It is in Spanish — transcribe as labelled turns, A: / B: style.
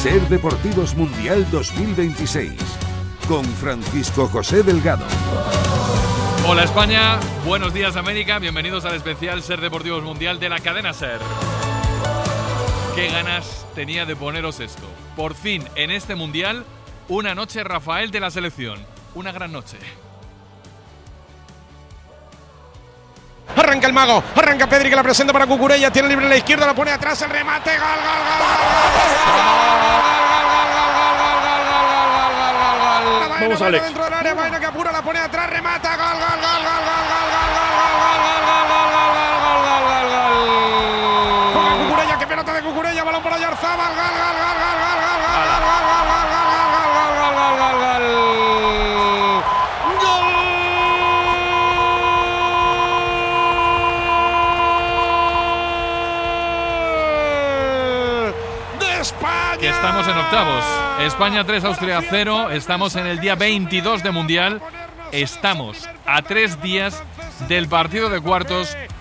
A: Ser Deportivos Mundial 2026 con Francisco José Delgado.
B: Hola España, buenos días América, bienvenidos al especial Ser Deportivos Mundial de la cadena Ser. Qué ganas tenía de poneros esto. Por fin, en este Mundial, una noche Rafael de la selección. Una gran noche.
C: Arranca el mago, arranca Pedri que la presenta para Cucurella, tiene libre en la izquierda, la pone atrás, el remate, gol,
D: Vamos, Alex.
C: Dentro del área, Baena que apura, la pone atrás, remata, gol. Juega Cucurella, que pelota de Cucurella, balón para Oyarzabal, gol.
B: Que estamos en octavos. España 3, Austria 0. Estamos en el día 22 de Mundial. Estamos a 3 días del partido de cuartos